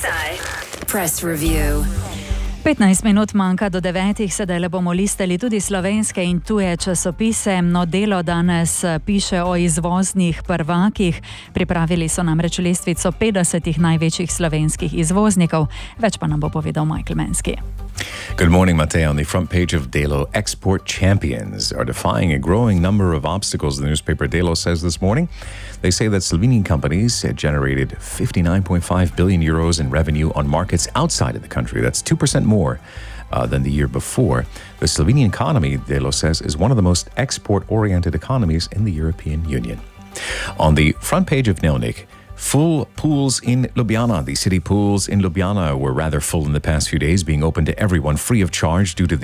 RSI Press Review. 15 minut manjka do 9, sedaj le bomo listali tudi slovenske in tuje časopise. No, Delo danes piše o izvoznih prvakih. Pripravili so namreč lestvico 50 največjih slovenskih izvoznikov. Več pa nam bo povedal Michael Menski. Good morning, Matej. On the front page of Delo, export champions are defying a growing number of obstacles, the newspaper Delo says this morning. They say that Slovenian companies generated 59.5 billion euros in revenue on markets outside of the country. That's 2% more than the year before. The Slovenian economy, Delo says, is one of the most export-oriented economies in the European Union. On the front page of Dnevnik, full pools in Ljubljana. The city pools in Ljubljana were rather full in the past few days, being open to everyone free of charge due to the